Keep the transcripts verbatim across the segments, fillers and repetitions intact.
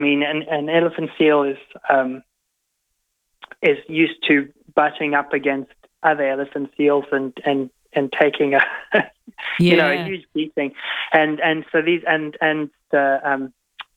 I mean, an, an elephant seal is um, is used to butting up against other elephant seals and and, and taking a you yeah. know a huge beating, and and so these and and the um,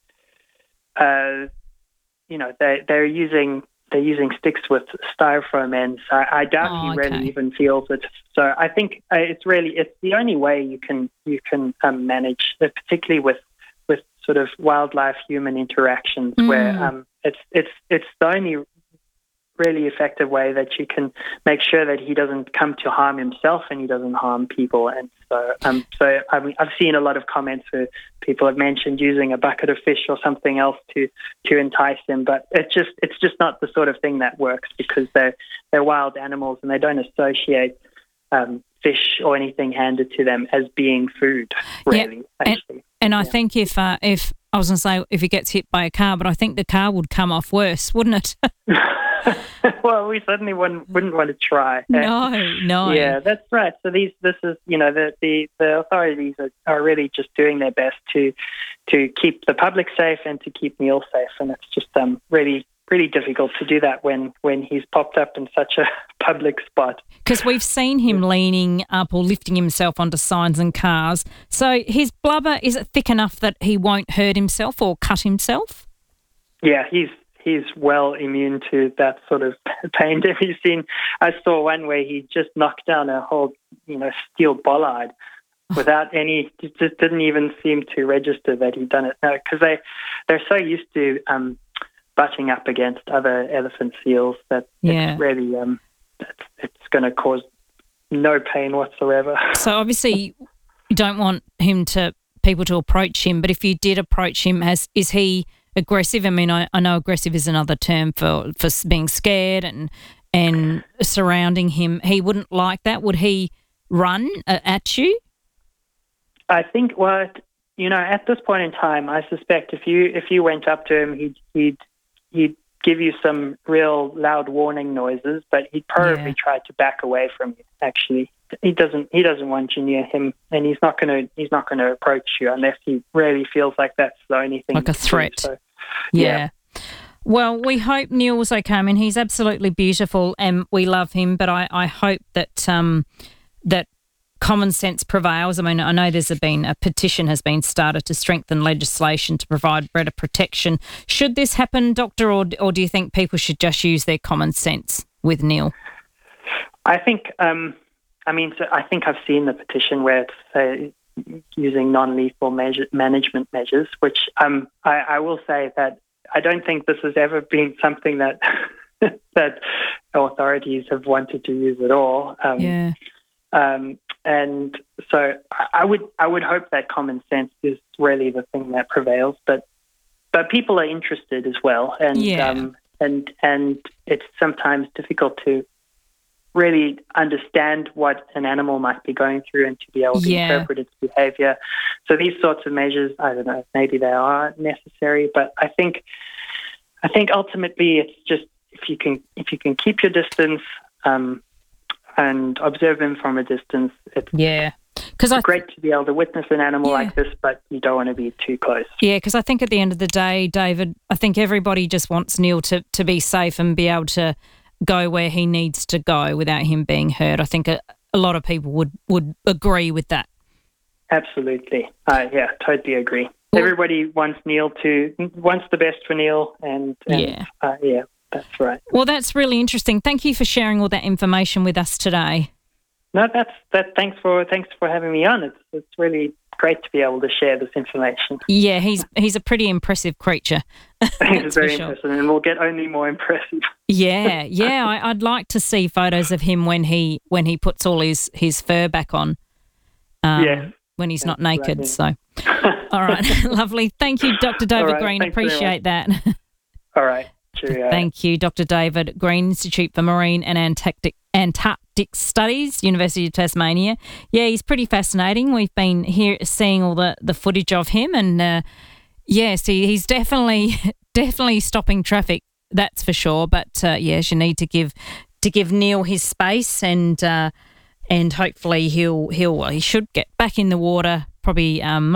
uh, you know they they're using. They're using sticks with styrofoam ends. I, I doubt Oh, he really okay. even feels it. So I think uh, it's really it's the only way you can you can um, manage, uh, particularly with with sort of wildlife human interactions, Mm. where um, it's it's it's the only really effective way that you can make sure that he doesn't come to harm himself and he doesn't harm people. And so, um, so I mean, I've seen a lot of comments where people have mentioned using a bucket of fish or something else to to entice him, but it's just it's just not the sort of thing that works because they're they're wild animals and they don't associate um, fish or anything handed to them as being food. Really, Yeah. actually. And I Yeah. think if uh, if I was going to say if he gets hit by a car, but I think the car would come off worse, wouldn't it? Well, we certainly wouldn't wouldn't want to try. no, no. Yeah, that's right. So these, this is, you know, the the, the authorities are, are really just doing their best to to keep the public safe and to keep Neil safe, and it's just um really really difficult to do that when when he's popped up in such a public spot. Because we've seen him leaning up or lifting himself onto signs and cars. So his blubber, is it thick enough that he won't hurt himself or cut himself? Yeah, he's he's well immune to that sort of pain. Have you seen? I saw one where he just knocked down a whole, you know, steel bollard without any. It just didn't even seem to register that he'd done it. No, because they they're so used to um, butting up against other elephant seals that Yeah. it's really um, it's, it's going to cause no pain whatsoever. So obviously you don't want him to people to approach him, but if you did approach him, has is he aggressive? I mean, I, I know aggressive is another term for, for being scared and and surrounding him. He wouldn't like that. Would he run uh, at you? I think what you know at this point in time, I suspect if you if you went up to him, he'd he'd he'd give you some real loud warning noises, but he'd probably Yeah. try to back away from you. Actually, he doesn't he doesn't want you near him, and he's not going to he's not going to approach you unless he really feels like that's the only thing Like a he can do. threat. So, Yeah. Well, we hope Neil's okay. I mean, he's absolutely beautiful and we love him, but I, I hope that um, that common sense prevails. I mean, I know there's been a petition has been started to strengthen legislation to provide better protection. Should this happen, Doctor, or, or do you think people should just use their common sense with Neil? I think um, I mean so I think I've seen the petition where it's uh, using non-lethal measure, management measures, which um, I, I will say that I don't think this has ever been something that that authorities have wanted to use at all. Um, Yeah. Um, and so I would I would hope that common sense is really the thing that prevails. But but people are interested as well, and Yeah. um, and and it's sometimes difficult to really understand what an animal might be going through and to be able to Yeah. interpret its behavior. So these sorts of measures, I don't know, maybe they are necessary, but I think I think ultimately it's just if you can if you can keep your distance um, and observe them from a distance, it's Yeah. Because I great to be able to witness an animal Yeah. like this, but you don't want to be too close. Yeah, because I think at the end of the day, David, I think everybody just wants Neil to, to be safe and be able to go where he needs to go without him being hurt. I think a, a lot of people would, would agree with that. Absolutely. Uh, yeah, totally agree. Well- Everybody wants Neil to, wants the best for Neil, and, and Yeah. uh, yeah, that's right. Well, that's really interesting. Thank you for sharing all that information with us today. No, that's that. Thanks for thanks for having me on. It's it's really great to be able to share this information. Yeah, he's he's a pretty impressive creature. It's That's very for sure. impressive, and we'll get only more impressive. Yeah, yeah. I, I'd like to see photos of him when he when he puts all his, his fur back on. Um, Yes. When he's not That's naked. right, So, all right, lovely. Thank you, Doctor David right, Green. thanks very Appreciate that. All right. Cheerio. Thank you, Doctor David Green, Institute for Marine and Antarctic, Antarctic Studies, University of Tasmania. Yeah, he's pretty fascinating. We've been here seeing all the, the footage of him, and uh, yes, he, he's definitely definitely stopping traffic. That's for sure. But uh, yes, you need to give to give Neil his space, and uh, and hopefully he'll he'll he should get back in the water. Probably um, not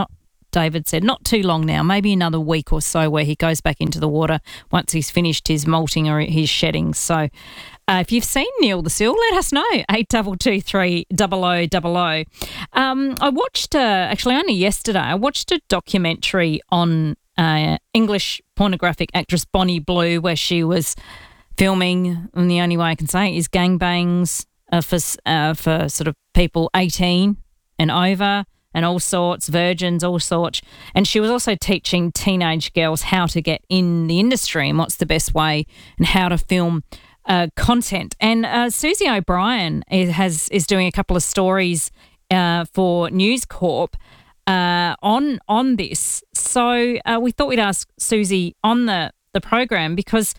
David said. Not too long now, maybe another week or so where he goes back into the water once he's finished his molting or his shedding. So uh, if you've seen Neil the Seal, let us know, eight two two three, double oh double oh. Um, I watched, uh, actually only yesterday, I watched a documentary on uh, English pornographic actress Bonnie Blue where she was filming, and the only way I can say it is gangbangs uh, for, uh, for sort of people eighteen and over and all sorts, virgins, all sorts. And she was also teaching teenage girls how to get in the industry and what's the best way and how to film uh, content. And uh, Susie O'Brien is, has is doing a couple of stories uh, for News Corp uh, on on this. So uh, we thought we'd ask Susie on the, the program because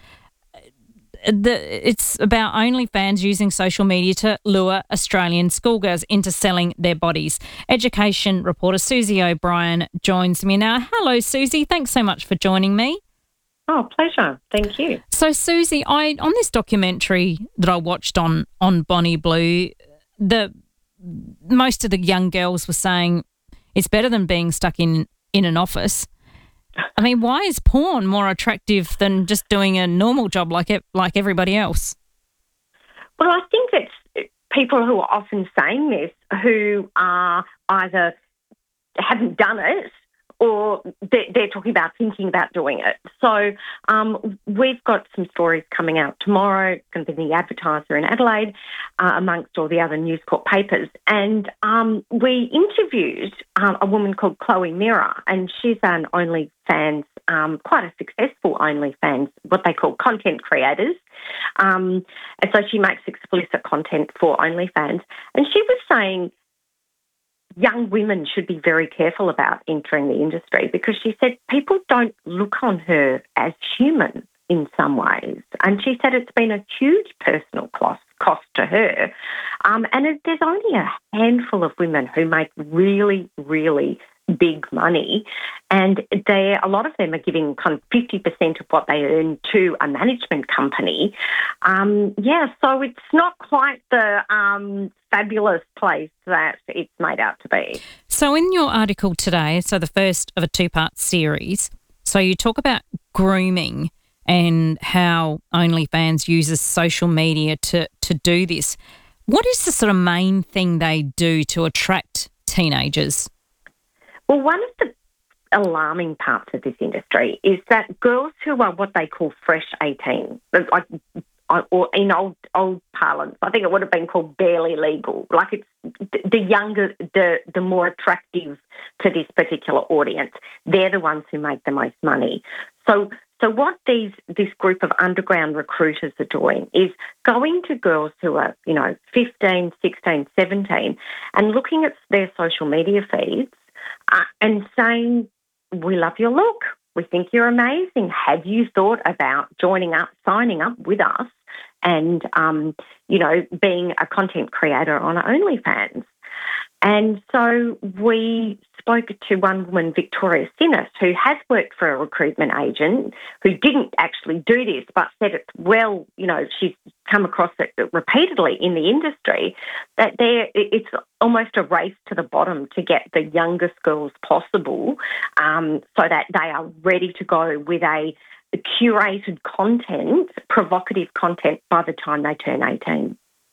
The, it's about OnlyFans using social media to lure Australian schoolgirls into selling their bodies. Education reporter Susie O'Brien joins me now. Hello, Susie. Thanks so much for joining me. Oh, pleasure. Thank you. So, Susie, I on this documentary that I watched on on Bonnie Blue, the most of the young girls were saying it's better than being stuck in, in an office. I mean, why is porn more attractive than just doing a normal job like it, like everybody else? Well, I think it's people who are often saying this who are either haven't done it or they're, they're talking about thinking about doing it. So um, we've got some stories coming out tomorrow. It's going to be in the Advertiser in Adelaide, uh, amongst all the other News Corp papers. And um, we interviewed um, a woman called Chloe Mirror, and she's an OnlyFans, um, quite a successful OnlyFans, what they call content creators. Um, and so she makes explicit content for OnlyFans. And she was saying young women should be very careful about entering the industry because she said people don't look on her as human in some ways. And she said it's been a huge personal cost, cost to her. Um, and it, there's only a handful of women who make really, really big money, and they a lot of them are giving kind of fifty percent of what they earn to a management company. Um, yeah, so it's not quite the um, fabulous place that it's made out to be. So in your article today, so the first of a two-part series, so you talk about grooming and how OnlyFans uses social media to, to do this. What is the sort of main thing they do to attract teenagers? Well, one of the alarming parts of this industry is that girls who are what they call fresh eighteen, like, or in old old parlance, I think it would have been called barely legal. Like it's the younger, the the more attractive to this particular audience. They're the ones who make the most money. So, so what these this group of underground recruiters are doing is going to girls who are, you know, fifteen, sixteen, seventeen, and looking at their social media feeds. Uh, and saying, we love your look, we think you're amazing. Have you thought about joining up, signing up with us and, um, you know, being a content creator on OnlyFans? And so we spoke to one woman, Victoria Sinnis, who has worked for a recruitment agent who didn't actually do this but said it's well, you know, she's come across it repeatedly in the industry, that there it's almost a race to the bottom to get the youngest girls possible um, so that they are ready to go with a curated content, provocative content by the time they turn eighteen.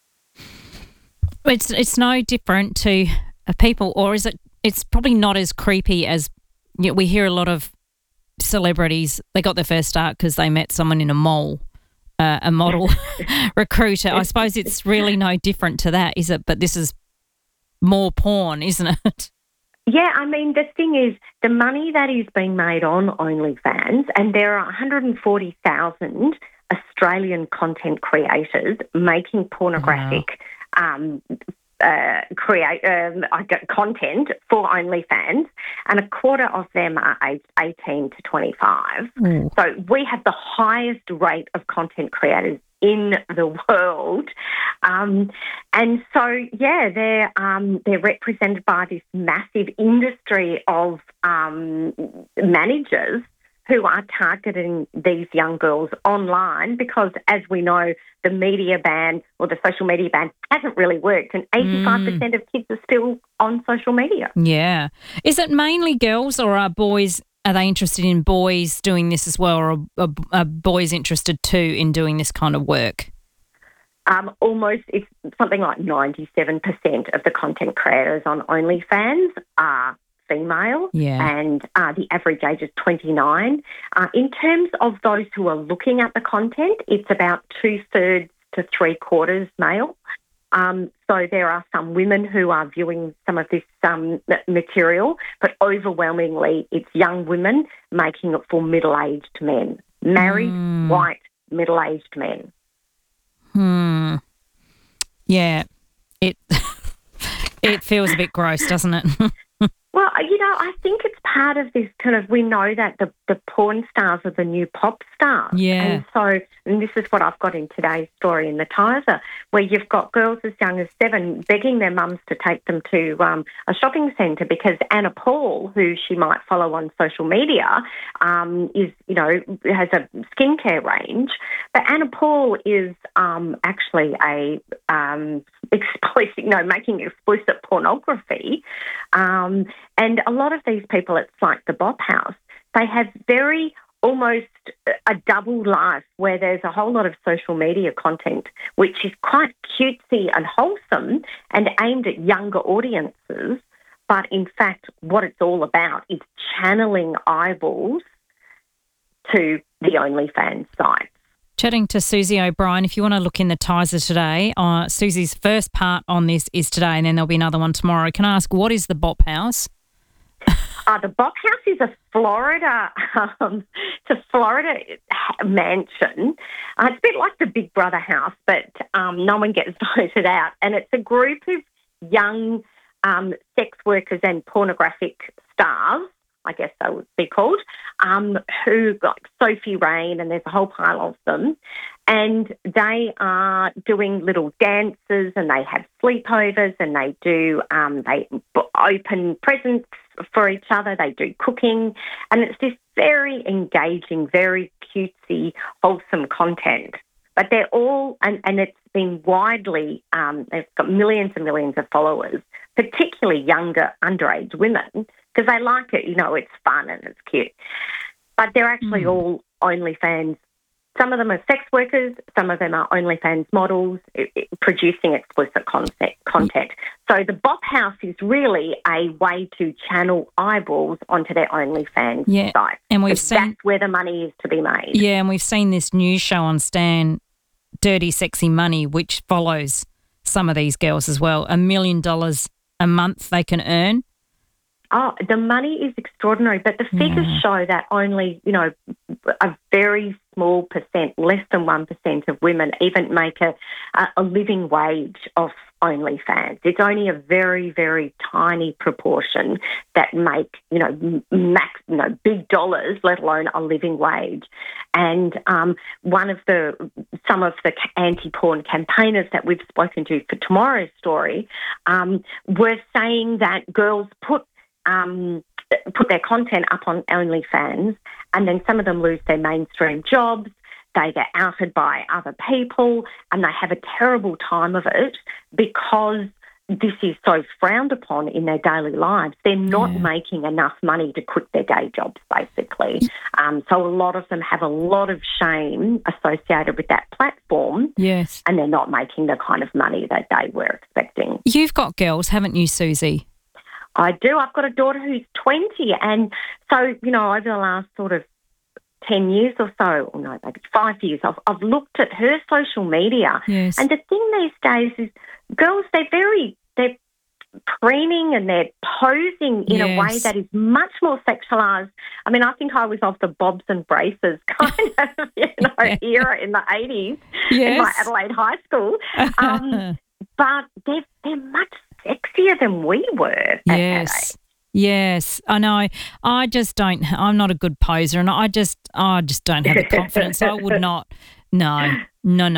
It's it's no different to people, or is it? It's probably not as creepy as you know, we hear a lot of celebrities. They got their first start because they met someone in a mall, uh, a model recruiter. I suppose it's really no different to that, is it? But this is more porn, isn't it? Yeah, I mean, the thing is, the money that is being made on OnlyFans, and there are one hundred forty thousand Australian content creators making pornographic. Wow. Um, uh, create um, content for OnlyFans, and a quarter of them are aged eighteen to twenty-five. Mm. So we have the highest rate of content creators in the world, um, and so yeah, they're um, they're represented by this massive industry of um, managers who are targeting these young girls online because, as we know, the media ban or the social media ban hasn't really worked, and eighty-five percent mm. of kids are still on social media. Yeah. Is it mainly girls, or are boys, are they interested in boys doing this as well, or are, are, are boys interested too in doing this kind of work? Um, almost, it's something like ninety-seven percent of the content creators on OnlyFans are female, yeah. and uh, the average age is twenty-nine. Uh, in terms of those who are looking at the content, it's about two-thirds to three-quarters male. Um, so there are some women who are viewing some of this um, material, but overwhelmingly it's young women making it for middle-aged men, married, mm. white, middle-aged men. Hmm. Yeah. It, it feels a bit gross, doesn't it? Well, you know, I think it's part of this kind of, we know that the, the porn stars are the new pop stars. Yeah. And so, and this is what I've got in today's story in the Tiser, where you've got girls as young as seven begging their mums to take them to um, a shopping centre because Anna Paul, who she might follow on social media, um, is, you know, has a skincare range. But Anna Paul is um, actually a um, explicit, you know, making explicit pornography. Um, and a lot of these people, it's like the Bop House. They have very almost a double life where there's a whole lot of social media content which is quite cutesy and wholesome and aimed at younger audiences. But in fact, what it's all about is channeling eyeballs to the OnlyFans site. Chatting to Susie O'Brien. If you want to look in the Tiser today, uh, Susie's first part on this is today, and then there'll be another one tomorrow. Can I ask, what is the Bop House? Uh, the Bop House is a Florida, um, it's a Florida mansion. Uh, it's a bit like the Big Brother house, but um, no one gets voted out. And it's a group of young um, sex workers and pornographic stars, I guess they would be called, um, who got Sophie Rain, and there's a whole pile of them. And they are doing little dances, and they have sleepovers, and they do, um, they open presents for each other, they do cooking, and it's this very engaging, very cutesy, wholesome content. But they're all, and, and it's been widely, um, they've got millions and millions of followers, particularly younger underage women, because they like it, you know, it's fun and it's cute. But they're actually mm. all OnlyFans. Some of them are sex workers, some of them are OnlyFans models it, it, producing explicit content. content. So the Bop House is really a way to channel eyeballs onto their OnlyFans yeah. site. And we've seen, that's where the money is to be made. Yeah, and we've seen this news show on Stan, Dirty Sexy Money, which follows some of these girls as well. A million dollars a month they can earn. Oh, the money is extraordinary, but the figures yeah. show that only, you know, a very small percent, less than one percent of women even make a, a living wage off OnlyFans. It's only a very, very tiny proportion that make, you know, max, you know, big dollars, let alone a living wage. And um, one of the, some of the anti-porn campaigners that we've spoken to for tomorrow's story um, were saying that girls put Um, put their content up on OnlyFans, and then some of them lose their mainstream jobs, they get outed by other people, and they have a terrible time of it because this is so frowned upon in their daily lives. They're not yeah. making enough money to quit their day jobs, basically. Um, so a lot of them have a lot of shame associated with that platform. Yes. And they're not making the kind of money that they were expecting. You've got girls, haven't you, Susie? I do. I've got a daughter who's twenty, and so, you know, over the last sort of ten years or so, or no, maybe five years, I've, I've looked at her social media. Yes. And the thing these days is girls, they're very, they're preening and they're posing in yes. a way that is much more sexualised. I mean, I think I was of the bobs and braces kind of, you know, era in the eighties yes. in my Adelaide high school. Um, but they're, they're much sexier than we were. Yes. Yes, I know. I just don't, I'm not a good poser, and I just, I just don't have the confidence. I would not, no, no, no.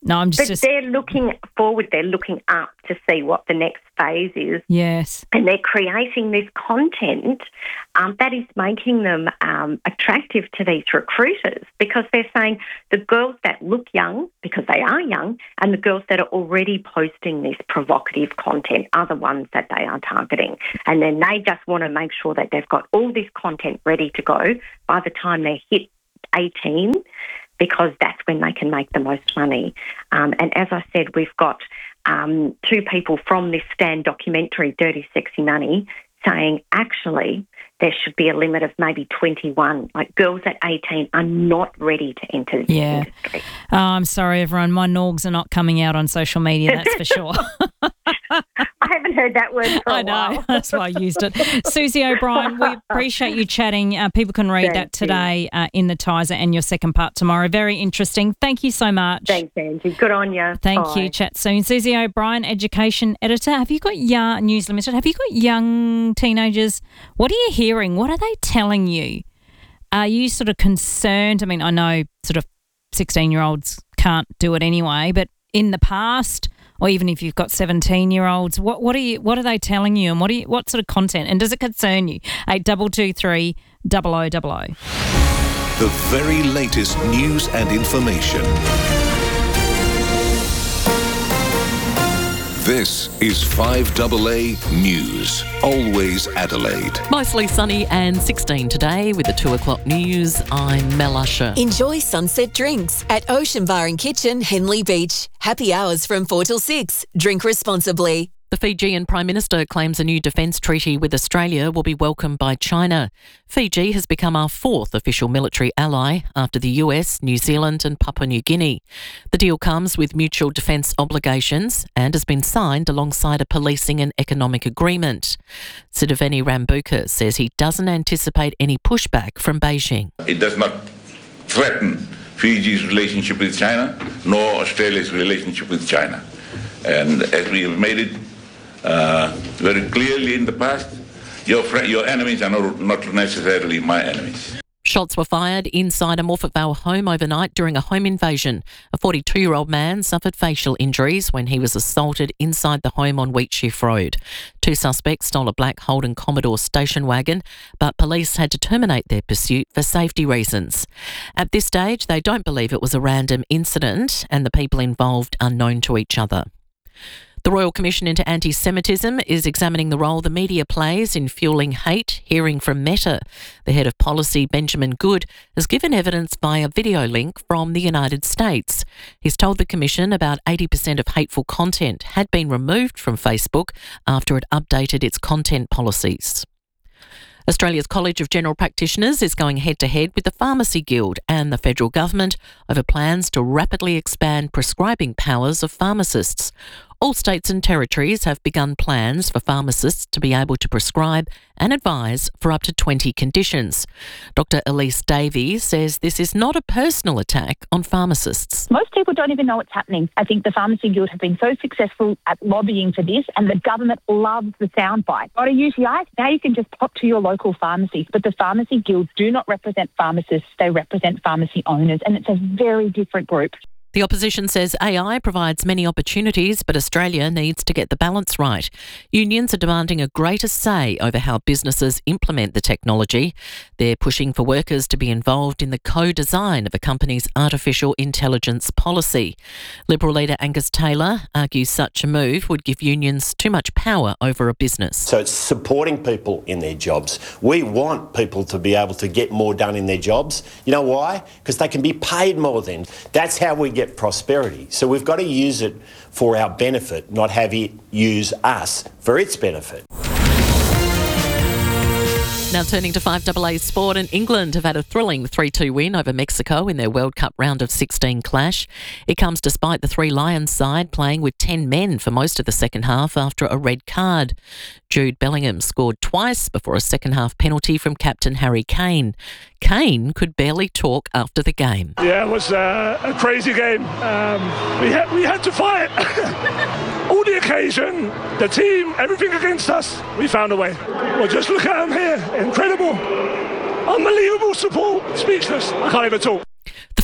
No, I'm just... But just they're looking forward. They're looking up to see what the next phase is. Yes. And they're creating this content um, that is making them um, attractive to these recruiters, because they're saying the girls that look young, because they are young, and the girls that are already posting this provocative content are the ones that they are targeting. And then they just want to make sure that they've got all this content ready to go by the time they hit eighteen, because that's when they can make the most money. Um, and as I said, we've got um, two people from this Stan documentary, Dirty Sexy Money, saying actually there should be a limit of maybe twenty-one. Like, girls at eighteen are not ready to enter this yeah. industry. Oh, I'm sorry, everyone. My norgs are not coming out on social media, that's for sure. I haven't heard that word for a I know. while. That's why I used it. Susie O'Brien, we appreciate you chatting. Uh, people can read Thank that today uh, in the Tiser, and your second part tomorrow. Very interesting. Thank you so much. Thanks, Angie. Good on you. Thank Bye. you. Chat soon. Susie O'Brien, Education Editor. Have you got young, News Limited, have you got young teenagers? What are you hearing? What are they telling you? Are you sort of concerned? I mean, I know sort of sixteen-year-olds can't do it anyway, but in the past, or even if you've got seventeen-year-olds, what what are you? What are they telling you, and what are you, what sort of content? And does it concern you? Eight double two three double o double o. The very latest news and information. This is five A A News. Always Adelaide. Mostly sunny and sixteen today with the two o'clock news. I'm Mel Usher. Enjoy sunset drinks at Ocean Bar and Kitchen, Henley Beach. Happy hours from four till six. Drink responsibly. The Fijian Prime Minister claims a new defence treaty with Australia will be welcomed by China. Fiji has become our fourth official military ally after the U S, New Zealand and Papua New Guinea. The deal comes with mutual defence obligations and has been signed alongside a policing and economic agreement. Siddhaveni Rambuka says he doesn't anticipate any pushback from Beijing. It does not threaten Fiji's relationship with China, nor Australia's relationship with China. And as we have made it Uh, very clearly in the past, your fr- your enemies are not, not necessarily my enemies. Shots were fired inside a Morphett Vale home overnight during a home invasion. A forty-two-year-old man suffered facial injuries when he was assaulted inside the home on Wheatsheaf Road. Two suspects stole a black Holden Commodore station wagon, but police had to terminate their pursuit for safety reasons. At this stage, they don't believe it was a random incident and the people involved are known to each other. The Royal Commission into Anti-Semitism is examining the role the media plays in fueling hate, hearing from Meta. The head of policy, Benjamin Good, has given evidence via video link from the United States. He's told the Commission about eighty percent of hateful content had been removed from Facebook after it updated its content policies. Australia's College of General Practitioners is going head-to-head with the Pharmacy Guild and the federal government over plans to rapidly expand prescribing powers of pharmacists. All states and territories have begun plans for pharmacists to be able to prescribe and advise for up to twenty conditions. Doctor Elise Davies says this is not a personal attack on pharmacists. Most people don't even know what's happening. I think the Pharmacy Guild have been so successful at lobbying for this, and the government loves the soundbite. Got a U T I? Now you can just pop to your local pharmacy. But the Pharmacy Guilds do not represent pharmacists, they represent pharmacy owners, and it's a very different group. The opposition says A I provides many opportunities, but Australia needs to get the balance right. Unions are demanding a greater say over how businesses implement the technology. They're pushing for workers to be involved in the co-design of a company's artificial intelligence policy. Liberal leader Angus Taylor argues such a move would give unions too much power over a business. So it's supporting people in their jobs. We want people to be able to get more done in their jobs. You know why? Because they can be paid more then. That's how we get prosperity. So we've got to use it for our benefit, not have it use us for its benefit. Now turning to five A A sport, and England have had a thrilling three two win over Mexico in their World Cup round of sixteen clash. It comes despite the Three Lions side playing with ten men for most of the second half after a red card. Jude Bellingham scored twice before a second half penalty from captain Harry Kane. Kane could barely talk after the game. Yeah, it was uh, a crazy game. Um, we had we had to fight. All the occasion, the team, everything against us, we found a way. Well, just look at them here. Incredible. Unbelievable support. Speechless. I can't even talk. The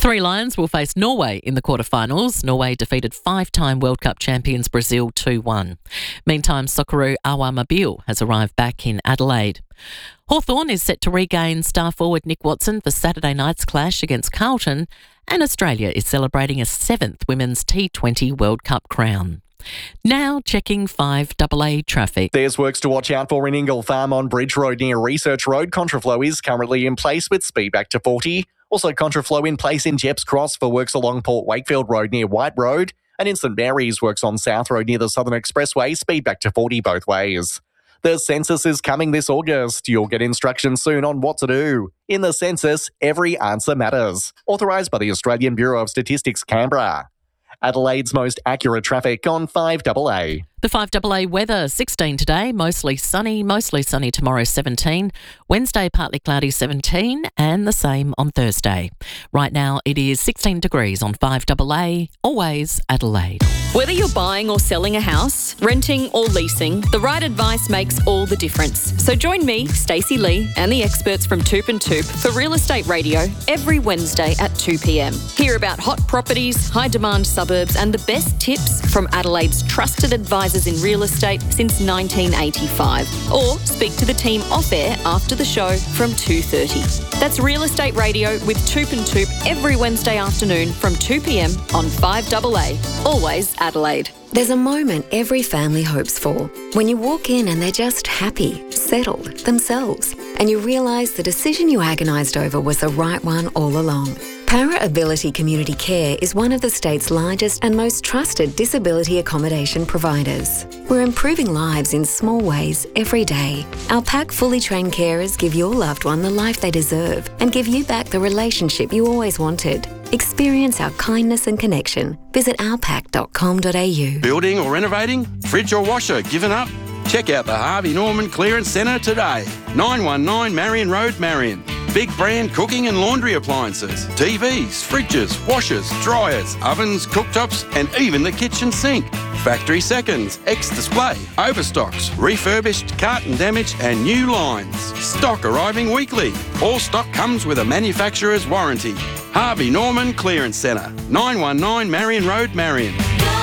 The Three Lions will face Norway in the quarterfinals. Norway defeated five-time World Cup champions Brazil two one. Meantime, Socceroo Awa Mobile has arrived back in Adelaide. Hawthorn is set to regain star forward Nick Watson for Saturday night's clash against Carlton, and Australia is celebrating a seventh Women's T twenty World Cup crown. Now checking five A A traffic. There's works to watch out for in Ingle Farm on Bridge Road near Research Road. Contraflow is currently in place with speed back to forty. Also contraflow in place in Jeps Cross for works along Port Wakefield Road near White Road. And in St Mary's works on South Road near the Southern Expressway, speed back to forty both ways. The census is coming this August. You'll get instructions soon on what to do. In the census, every answer matters. Authorised by the Australian Bureau of Statistics, Canberra. Adelaide's most accurate traffic on five A A. The five A A weather, sixteen today, mostly sunny, mostly sunny tomorrow, seventeen. Wednesday, partly cloudy, seventeen, and the same on Thursday. Right now, it is sixteen degrees on five A A, always Adelaide. Whether you're buying or selling a house, renting or leasing, the right advice makes all the difference. So join me, Stacey Lee, and the experts from Toop and Toop for Real Estate Radio every Wednesday at two p.m. Hear about hot properties, high-demand suburbs, and the best tips from Adelaide's trusted advisors in real estate since nineteen eighty-five. Or speak to the team off-air after the show from two thirty. That's Real Estate Radio with Toop and Toop every Wednesday afternoon from two p.m. on five A A, always Adelaide. There's a moment every family hopes for. When you walk in and they're just happy, settled, themselves, and you realise the decision you agonised over was the right one all along. Para Ability Community Care is one of the state's largest and most trusted disability accommodation providers. We're improving lives in small ways every day. Our pack fully trained carers give your loved one the life they deserve and give you back the relationship you always wanted. Experience our kindness and connection. Visit our pack dot com dot a u. Building or renovating? Fridge or washer given up? Check out the Harvey Norman Clearance Centre today. nine one nine Marion Road, Marion. Big brand cooking and laundry appliances, T Vs, fridges, washers, dryers, ovens, cooktops, and even the kitchen sink. Factory seconds, ex-display, overstocks, refurbished, carton damage, and new lines. Stock arriving weekly. All stock comes with a manufacturer's warranty. Harvey Norman Clearance Centre, nine one nine Marion Road, Marion.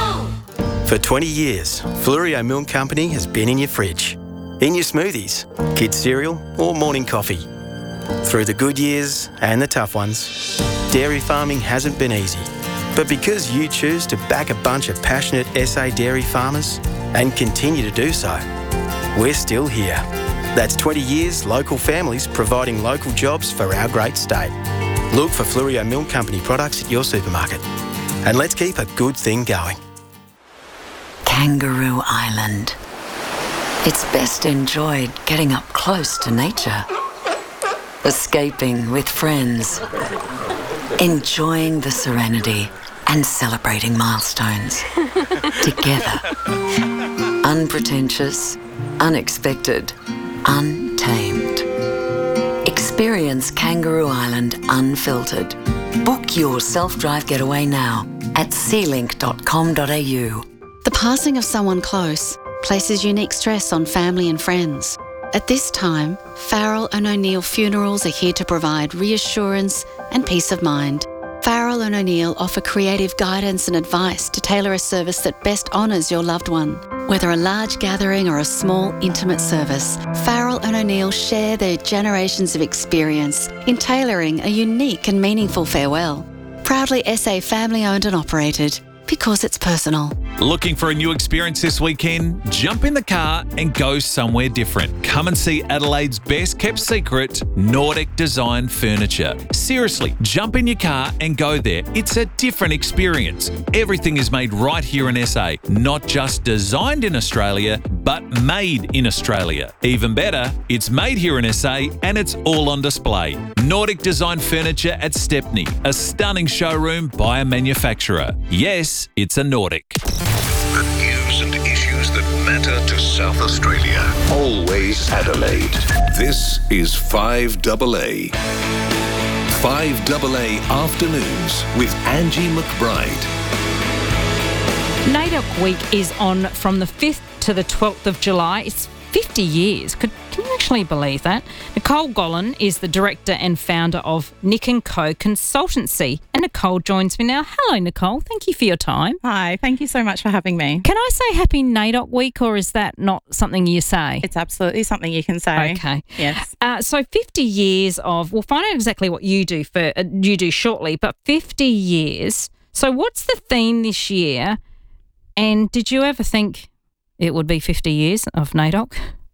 For twenty years, Flurio Milk Company has been in your fridge, in your smoothies, kids' cereal, or morning coffee. Through the good years and the tough ones, dairy farming hasn't been easy. But because you choose to back a bunch of passionate S A dairy farmers and continue to do so, we're still here. That's twenty years local families providing local jobs for our great state. Look for Flurio Milk Company products at your supermarket. And let's keep a good thing going. Kangaroo Island. It's best enjoyed getting up close to nature. Escaping with friends, enjoying the serenity and celebrating milestones together. Unpretentious, unexpected, untamed. Experience Kangaroo Island unfiltered. Book your self-drive getaway now at sea link dot com dot a u. The passing of someone close places unique stress on family and friends. At this time, Farrell and O'Neill Funerals are here to provide reassurance and peace of mind. Farrell and O'Neill offer creative guidance and advice to tailor a service that best honours your loved one. Whether a large gathering or a small, intimate service, Farrell and O'Neill share their generations of experience in tailoring a unique and meaningful farewell. Proudly S A family-owned and operated, because it's personal. Looking for a new experience this weekend? Jump in the car and go somewhere different. Come and see Adelaide's best kept secret, Nordic Design Furniture. Seriously, jump in your car and go there. It's a different experience. Everything is made right here in S A, not just designed in Australia, but made in Australia. Even better, it's made here in S A and it's all on display. Nordic Design Furniture at Stepney, a stunning showroom by a manufacturer. Yes, it's a Nordic. The news and issues that matter to South Australia. Always Adelaide. This is five A A. five A A Afternoons with Angie McBride. NAIDOC Week is on from the fifth to the twelfth of July. It's fifty years. Could, can you actually believe that? Nicole Gollan is the director and founder of Nick and Co Consultancy. And Nicole joins me now. Hello, Nicole. Thank you for your time. Hi. Thank you so much for having me. Can I say Happy NAIDOC Week, or is that not something you say? It's absolutely something you can say. Okay. Yes. Uh, so fifty years of, we'll find out exactly what you do for uh, you do shortly, but fifty years. So what's the theme this year? And did you ever think it would be fifty years of NAIDOC?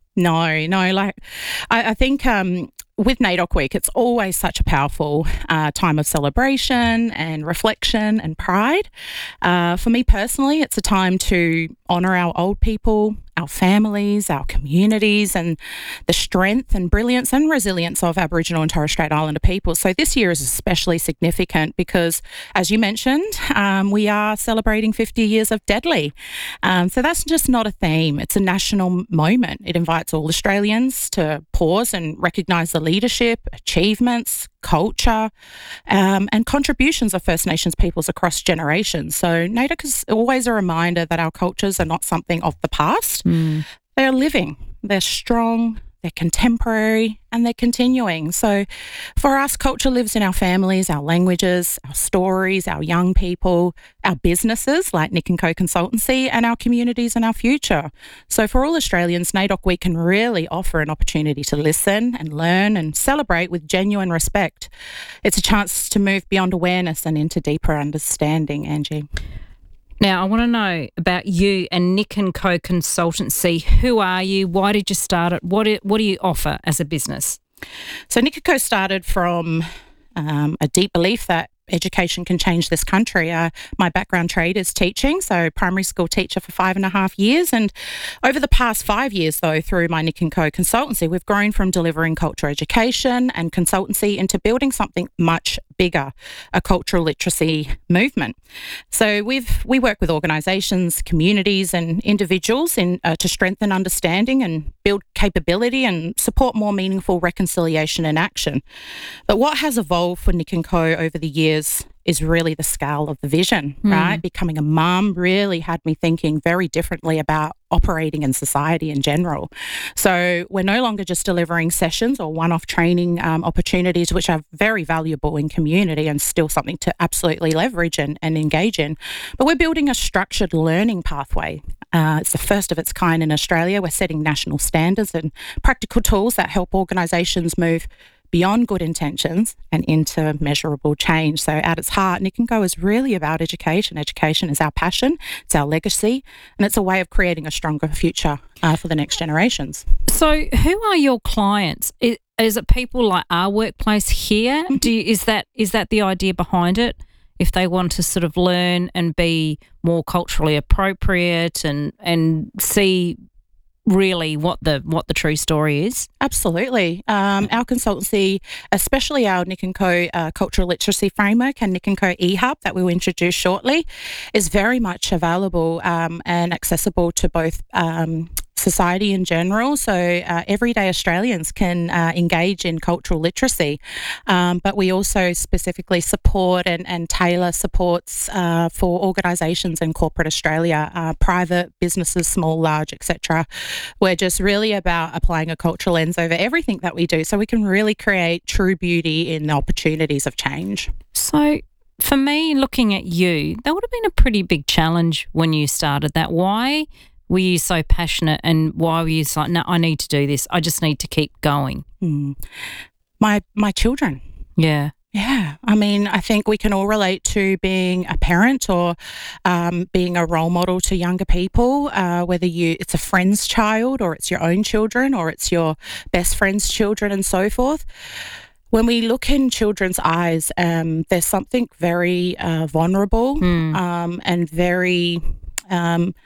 No, no. Like, I, I think um, with NAIDOC Week, it's always such a powerful uh, time of celebration and reflection and pride. Uh, for me personally, it's a time to honour our old people, our families, our communities, and the strength and brilliance and resilience of Aboriginal and Torres Strait Islander people. So this year is especially significant because, as you mentioned, um, we are celebrating fifty years of Deadly. Um, so that's just not a theme. It's a national moment. It invites all Australians to pause and recognise the leadership, achievements, culture, um, and contributions of First Nations peoples across generations. So NAIDOC is always a reminder that our cultures are not something of the past. Mm. They're living, they're strong, they're contemporary, and they're continuing. So for us, culture lives in our families, our languages, our stories, our young people, our businesses like Nick and Co Consultancy, and our communities and our future. So for all Australians, NAIDOC Week can really offer an opportunity to listen and learn and celebrate with genuine respect. It's a chance to move beyond awareness and into deeper understanding, Angie. Now, I want to know about you and Nick and Co Consultancy. Who are you? Why did you start it? What do, what do you offer as a business? So Nick and Co started from um, a deep belief that education can change this country. Uh, my background trade is teaching, so primary school teacher for five and a half years. And over the past five years, though, through my Nick and Co Consultancy, we've grown from delivering culture education and consultancy into building something much bigger, a cultural literacy movement. So we've we work with organisations, communities and individuals in uh, to strengthen understanding and build capability and support more meaningful reconciliation and action. But what has evolved for Nick and Co over the years is really the scale of the vision, Mm. right? Becoming a mum really had me thinking very differently about operating in society in general. So we're no longer just delivering sessions or one-off training um, opportunities, which are very valuable in community and still something to absolutely leverage and, and engage in. But we're building a structured learning pathway. Uh, it's the first of its kind in Australia. We're setting national standards and practical tools that help organisations move beyond good intentions and into measurable change. So at its heart, Nick and Co is really about education. Education is our passion, it's our legacy, and it's a way of creating a stronger future uh, for the next generations. So who are your clients? Is, is it people like our workplace here? Do you, is that is that the idea behind it? If they want to sort of learn and be more culturally appropriate and and see really what the what the true story is? Absolutely. Um, our consultancy, especially our Nick and Co uh, cultural literacy framework and Nick and Co eHub that we will introduce shortly, is very much available um, and accessible to both um, society in general. So uh, everyday Australians can uh, engage in cultural literacy, um, but we also specifically support and, and tailor supports uh, for organisations in corporate Australia, uh, private businesses, small, large, et cetera. We're just really about applying a cultural lens over everything that we do so we can really create true beauty in the opportunities of change. So for me, looking at you, that would have been a pretty big challenge when you started that. Why were you so passionate and why were you like, no, I need to do this. I just need to keep going? Mm. My my children. Yeah. Yeah. I mean, I think we can all relate to being a parent or um, being a role model to younger people, uh, whether you it's a friend's child or it's your own children or it's your best friend's children and so forth. When we look in children's eyes, um, there's something very uh, vulnerable Mm. um, and very... Um,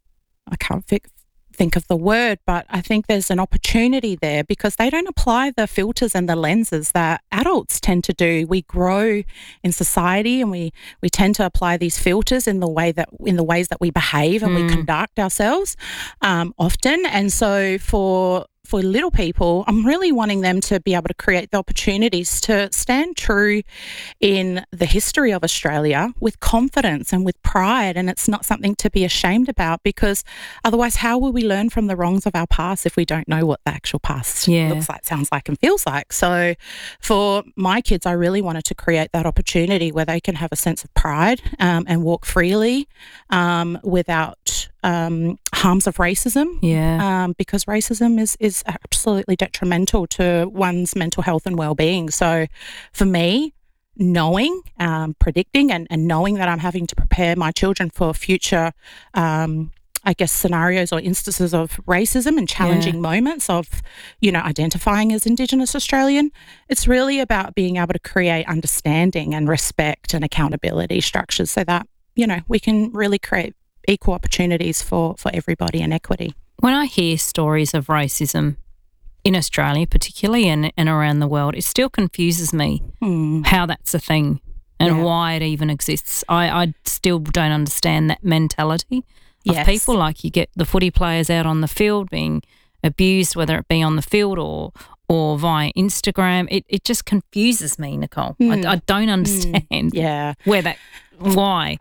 I can't fi- think of the word, but I think there's an opportunity there because they don't apply the filters and the lenses that adults tend to do. We grow in society and we, we tend to apply these filters in the way that in the ways that we behave and Mm. we conduct ourselves um, often. And so for for little people, I'm really wanting them to be able to create the opportunities to stand true in the history of Australia with confidence and with pride. And it's not something to be ashamed about, because otherwise how will we learn from the wrongs of our past if we don't know what the actual past Yeah. looks like, sounds like and feels like? So for my kids, I really wanted to create that opportunity where they can have a sense of pride um, and walk freely um, without um, harms of racism. Yeah. Um, because racism is, is absolutely detrimental to one's mental health and well-being. So for me, knowing, um, predicting and, and knowing that I'm having to prepare my children for future, um, I guess, scenarios or instances of racism and challenging Yeah. moments of, you know, identifying as Indigenous Australian, it's really about being able to create understanding and respect and accountability structures so that, you know, we can really create equal opportunities for, for everybody and equity. When I hear stories of racism in Australia particularly and, and around the world, it still confuses me mm. how that's a thing and Yeah. why it even exists. I, I still don't understand that mentality of Yes. people. Like, you get the footy players out on the field being abused, whether it be on the field or or via Instagram. It, it just confuses me, Nicole. Mm. I, I don't understand Mm. Yeah. where that, why.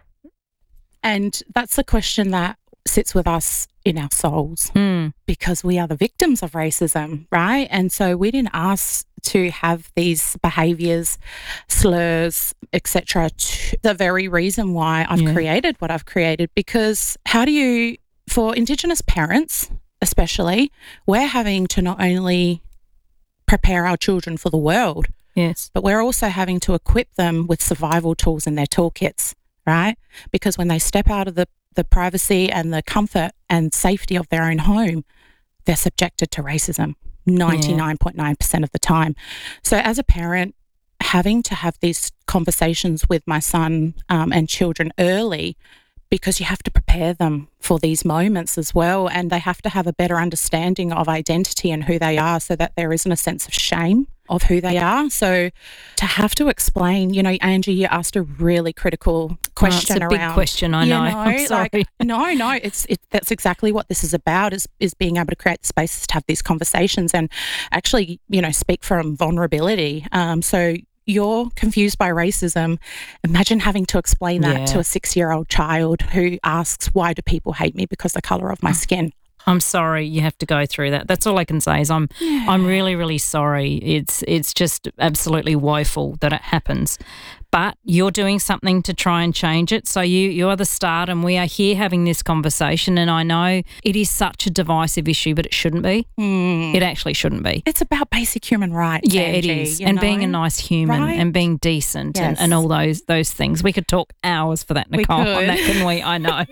And that's a question that sits with us in our souls Mm. because we are the victims of racism, right? And so we didn't ask to have these behaviours, slurs, et cetera. The very reason why I've Yeah. created what I've created, because how do you, for Indigenous parents especially, we're having to not only prepare our children for the world, Yes. but we're also having to equip them with survival tools in their toolkits, right? Because when they step out of the, the privacy and the comfort and safety of their own home, they're subjected to racism ninety-nine point nine percent of the time. So as a parent, having to have these conversations with my son um, and children early, because you have to prepare them for these moments as well, and they have to have a better understanding of identity and who they are so that there isn't a sense of shame of who they are. So to have to explain, you know, Angie, you asked a really critical question oh, it's a around. big question, I you know. I'm sorry. Like, no, no, it's it, that's exactly what this is about, is is being able to create spaces to have these conversations and actually, you know, speak from vulnerability. Um, so you're confused by racism. Imagine having to explain that Yeah. to a six-year-old child who asks, why do people hate me because of the colour of my skin? I'm sorry you have to go through that. That's all I can say is I'm Yeah. I'm really, really sorry. It's it's just absolutely woeful that it happens. But you're doing something to try and change it. So you, you are the start, and we are here having this conversation, and I know it is such a divisive issue, but it shouldn't be. Mm. It actually shouldn't be. It's about basic human rights. Yeah, Angie, it is. you And being a know? nice human Right? and being decent and, Yes. and all those those things. We could talk hours for that, We Nicole, on could. that, couldn't we? I know.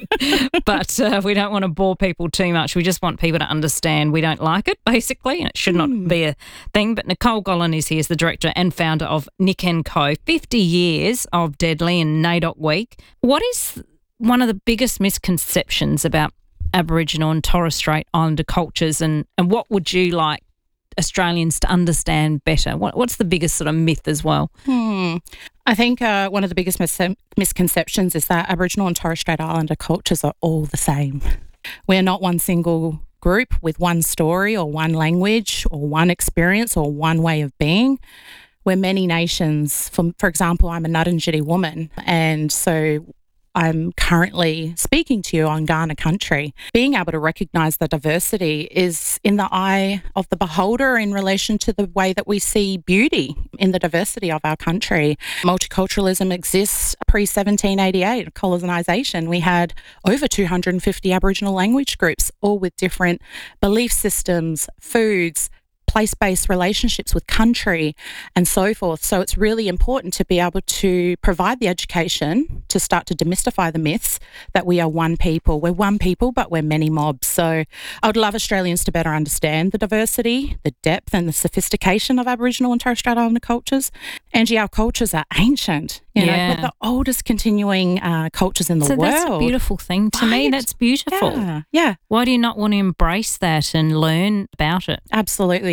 But uh, we don't want to bore people too much. We just want people to understand we don't like it, basically, and it should not Hmm. be a thing. But Nicole Gollan is here as the director and founder of Nick and Co. fifty years of Deadly and NAIDOC Week. What is one of the biggest misconceptions about Aboriginal and Torres Strait Islander cultures, and, and what would you like Australians to understand better? What, what's the biggest sort of myth as well? Hmm. I think uh, one of the biggest mis- misconceptions is that Aboriginal and Torres Strait Islander cultures are all the same. We're not one single group with one story or one language or one experience or one way of being. We're many nations. For, for example, I'm a Ngarrindjeri woman, and so I'm currently speaking to you on Kaurna country. Being able to recognise the diversity is in the eye of the beholder in relation to the way that we see beauty in the diversity of our country. Multiculturalism exists pre-seventeen eighty-eight, colonisation. We had over two hundred fifty Aboriginal language groups, all with different belief systems, foods, place-based relationships with country and so forth. So it's really important to be able to provide the education to start to demystify the myths that we are one people. We're one people, but we're many mobs. So I would love Australians to better understand the diversity, the depth and the sophistication of Aboriginal and Torres Strait Islander cultures. Angie, our cultures are ancient. You know, Yeah. we're the oldest continuing uh, cultures in the so world. that's a beautiful thing. To me, Right? that's beautiful. Yeah, yeah. Why do you not want to embrace that and learn about it? Absolutely.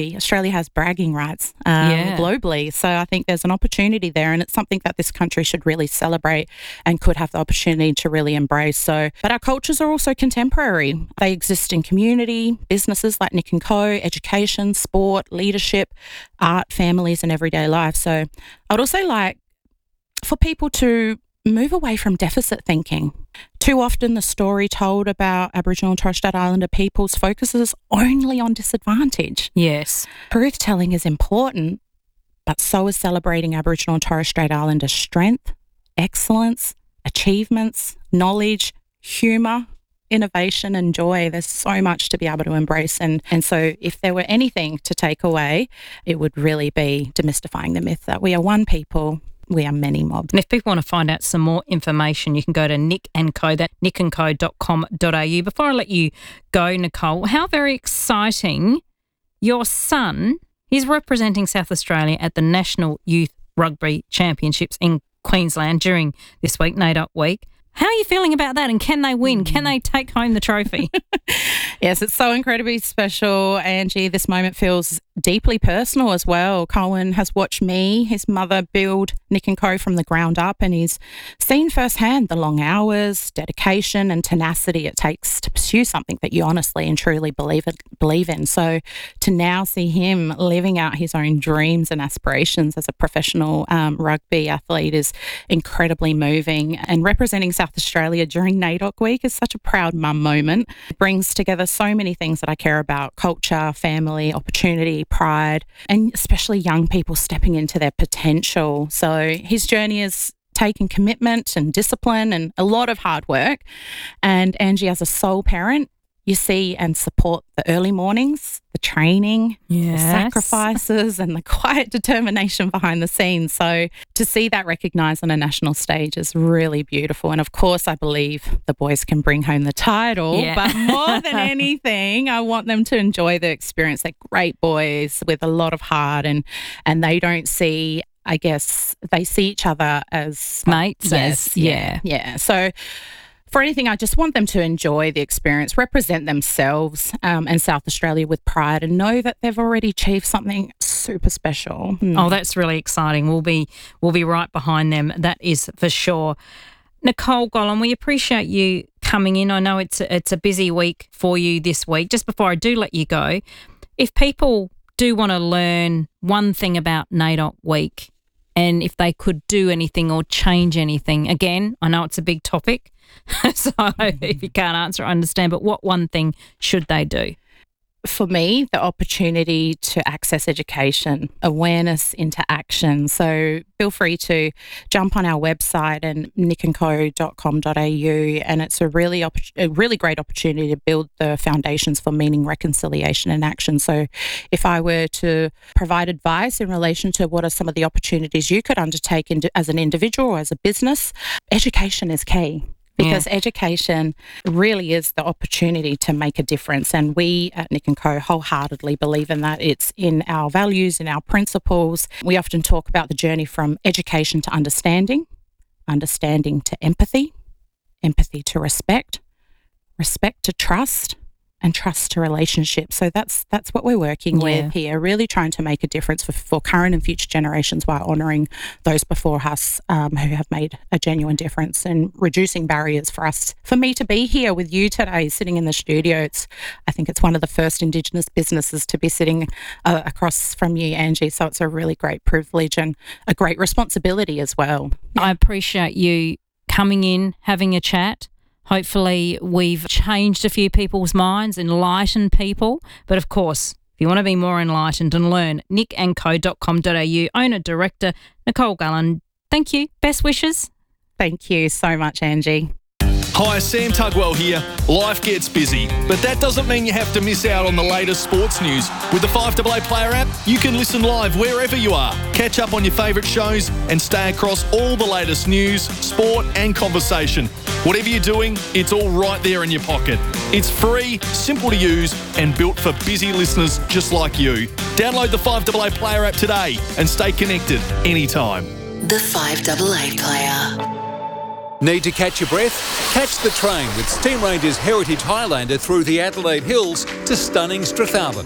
globally. Australia has bragging rights um, Yeah. globally. So I think there's an opportunity there, and it's something that this country should really celebrate and could have the opportunity to really embrace. So, but our cultures are also contemporary. They exist in community, businesses like Nick and Co, education, sport, leadership, art, families, and everyday life. So I'd also like for people to move away from deficit thinking. Too often the story told about Aboriginal and Torres Strait Islander peoples focuses only on disadvantage. Yes. Truth telling is important, but so is celebrating Aboriginal and Torres Strait Islander strength, excellence, achievements, knowledge, humour, innovation and joy. There's so much to be able to embrace. And, and so if there were anything to take away, it would really be demystifying the myth that we are one people, we are many mobs. And if people want to find out some more information, you can go to Nick and Co, that's nick and co dot com dot a u. Before I let you go, Nicole, how very exciting. Your son, he's representing South Australia at the National Youth Rugby Championships in Queensland during this week, NAIDOC week. How are you feeling about that, and can they win? Can they take home the trophy? Yes, it's so incredibly special, Angie. This moment feels deeply personal as well. Colin has watched me, his mother, build Nick and Co from the ground up, and he's seen firsthand the long hours, dedication and tenacity it takes to pursue something that you honestly and truly believe it, believe in. So to now see him living out his own dreams and aspirations as a professional um, rugby athlete is incredibly moving, and representing South Australia during NAIDOC week is such a proud mum moment. It brings together so many things that I care about: culture, family, opportunity, pride, and especially young people stepping into their potential. So his journey has taken commitment and discipline and a lot of hard work. And Angie, as a sole parent, you see and support the early mornings, the training, Yes. the sacrifices and the quiet determination behind the scenes. So to see that recognised on a national stage is really beautiful. And of course, I believe the boys can bring home the title. Yeah. But more than anything, I want them to enjoy the experience. They're great boys with a lot of heart, and, and they don't see, I guess, they see each other as Mates, Yes, as- yeah, yeah. So for anything, I just want them to enjoy the experience, represent themselves um, and South Australia with pride, and know that they've already achieved something super special. Mm. Oh, that's really exciting. We'll be we'll be right behind them. That is for sure. Nicole Gollan, we appreciate you coming in. I know it's a, it's a busy week for you this week. Just before I do let you go, if people do want to learn one thing about NAIDOC week, and if they could do anything or change anything, again, I know it's a big topic, so if you can't answer, I understand, but what one thing should they do? For me, the opportunity to access education, awareness into action. So feel free to jump on our website and nick and co dot com dot a u, and it's a really opp- a really great opportunity to build the foundations for meaning, reconciliation and action. So if I were to provide advice in relation to what are some of the opportunities you could undertake in, as an individual or as a business, education is key. Because yeah. education really is the opportunity to make a difference. And we at Nick and Co wholeheartedly believe in that. It's in our values, in our principles. We often talk about the journey from education to understanding, understanding to empathy, empathy to respect, respect to trust, and trust to relationships. So that's that's what we're working Yeah. with here, really trying to make a difference for, for current and future generations while honouring those before us um, who have made a genuine difference, and reducing barriers for us. For me to be here with you today, sitting in the studio, it's I think it's one of the first Indigenous businesses to be sitting uh, across from you, Angie. So it's a really great privilege and a great responsibility as well. I appreciate you coming in, having a chat. Hopefully we've changed a few people's minds, enlightened people. But of course, if you want to be more enlightened and learn, nick and co dot com dot a u. Owner, Director, Nicole Gollan. Thank you. Best wishes. Thank you so much, Angie. Hi, Sam Tugwell here. Life gets busy, but that doesn't mean you have to miss out on the latest sports news. With the five A A Player app, you can listen live wherever you are, catch up on your favourite shows and stay across all the latest news, sport and conversation. Whatever you're doing, it's all right there in your pocket. It's free, simple to use and built for busy listeners just like you. Download the five A A Player app today and stay connected anytime. The five A A Player. Need to catch your breath? Catch the train with Steam Ranger's Heritage Highlander through the Adelaide Hills to stunning Strathallan.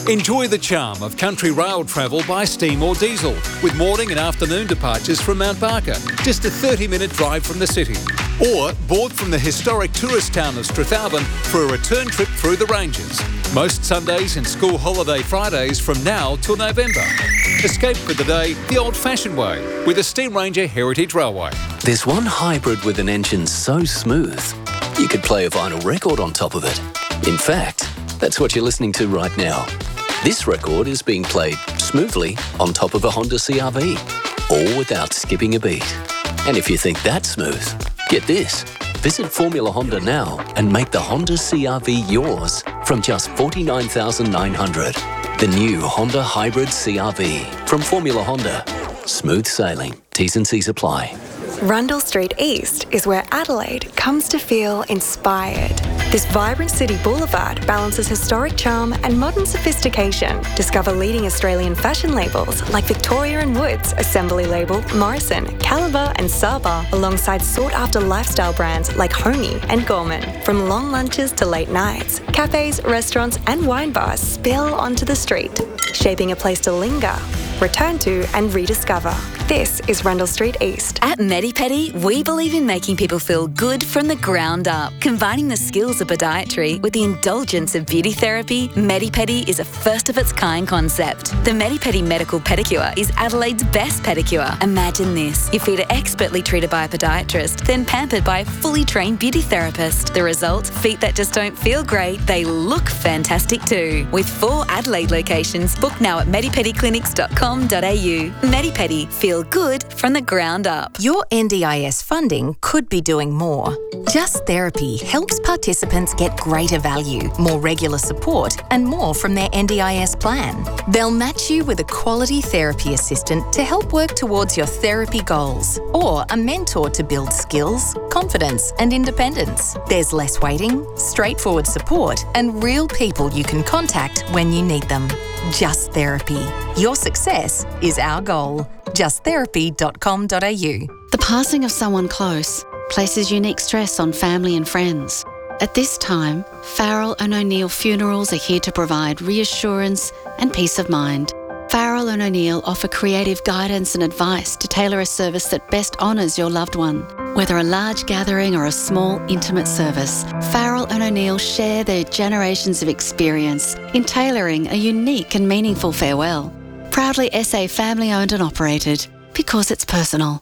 Enjoy the charm of country rail travel by steam or diesel, with morning and afternoon departures from Mount Barker, just a thirty minute drive from the city. Or board from the historic tourist town of Strathalbyn for a return trip through the ranges. Most Sundays and school holiday Fridays from now till November. Escape for the day the old-fashioned way with the Steam Ranger Heritage Railway. There's one hybrid with an engine so smooth, you could play a vinyl record on top of it. In fact, that's what you're listening to right now. This record is being played smoothly on top of a Honda C R V, all without skipping a beat. And if you think that's smooth, get this. Visit Formula Honda now and make the Honda C R V yours from just forty-nine thousand nine hundred dollars. The new Honda Hybrid C R V from Formula Honda. Smooth sailing. T's and C's apply. Rundle Street East is where Adelaide comes to feel inspired. This vibrant city boulevard balances historic charm and modern sophistication. Discover leading Australian fashion labels like Victoria and Woods, Assembly Label, Morrison, Caliber and Saba, alongside sought-after lifestyle brands like Homey and Gorman. From long lunches to late nights, cafes, restaurants and wine bars spill onto the street, shaping a place to linger, return to and rediscover. This is Rundle Street East. At MediPedi, we believe in making people feel good from the ground up. Combining the skills of podiatry with the indulgence of beauty therapy, MediPedi is a first-of-its-kind concept. The MediPedi Medical Pedicure is Adelaide's best pedicure. Imagine this. Your feet are expertly treated by a podiatrist, then pampered by a fully trained beauty therapist. The result? Feet that just don't feel great, they look fantastic too. With four Adelaide locations, book now at medipedi clinics dot com dot a u. MediPedi, feel good from the ground up. Your N D I S funding could be doing more. Just Therapy helps participants get greater value, more regular support, and more from their N D I S plan. They'll match you with a quality therapy assistant to help work towards your therapy goals, or a mentor to build skills, confidence, and independence. There's less waiting, straightforward support, and real people you can contact when you need them. Just Therapy. Your success is our goal. just therapy dot com dot a u. The passing of someone close places unique stress on family and friends. At this time, Farrell and O'Neill Funerals are here to provide reassurance and peace of mind. Farrell and O'Neill offer creative guidance and advice to tailor a service that best honours your loved one. Whether a large gathering or a small, intimate service, Farrell and O'Neill share their generations of experience in tailoring a unique and meaningful farewell. Proudly S A family-owned and operated, because it's personal.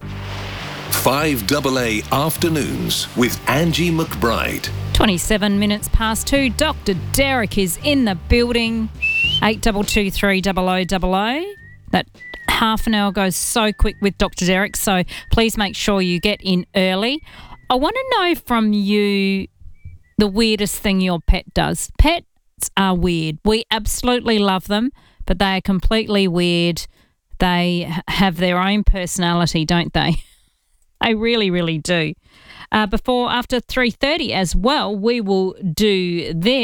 five double A Afternoons with Angie McBride. twenty-seven minutes past two. Doctor Derek is in the building. eight two two three zero zero zero zero. That half an hour goes so quick with Doctor Derek, so please make sure you get in early. I want to know from you the weirdest thing your pet does. Pets are weird. We absolutely love them, but they are completely weird. They have their own personality, don't they? They really, really do. Uh, before, after three thirty as well, we will do this.